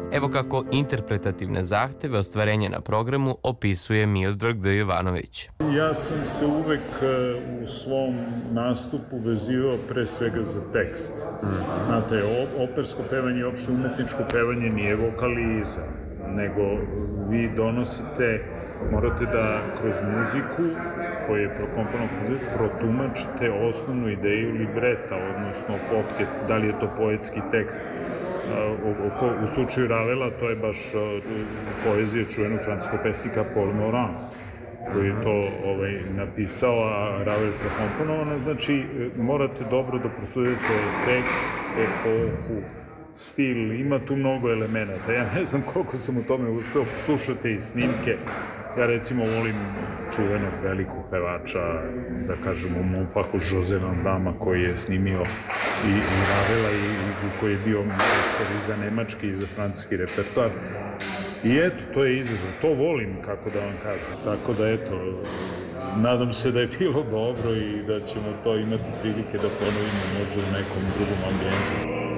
Evo kako interpretativne zahteve ostvarenja na programu opisuje Miodrag D. Jovanović. Ja sam se uvek u svom nastupu vezivao pre svega za tekst. Znate, opersko pevanje i opšte umetničko pevanje nije vokaliza, nego vi donosite, morate da kroz muziku, koja je prokomponovana, protumačite osnovnu ideju libreta, odnosno potke, da li je to poetski tekst. U slučaju Ravela to je baš poezija čuvenog francuskog pesnika Paul Morand, koji je to napisao, a Ravel prekomponovano. Znači, morate dobro da prosudite tekst, epohu, stil, ima tu mnogo elemenata. Ja ne znam koliko sam u tome uspeo, slušate i snimke. Ja recimo volim čuvenog velikog pevača, da kažem u mom fahu, Jose Van Damme, koji je snimio i Ravela i koji je bio majstor i za nemački i za francuski repertoar. I eto, to je izazov. To volim, kako da vam kažem. Tako da eto, nadam se da je bilo dobro i da ćemo to imati prilike da ponovimo možda u nekom drugom ambijentu.